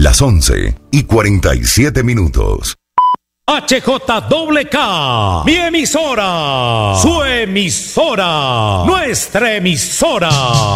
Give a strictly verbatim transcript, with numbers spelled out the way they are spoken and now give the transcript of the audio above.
Las once y cuarenta y siete minutos. H J K K, mi emisora, su emisora, nuestra emisora.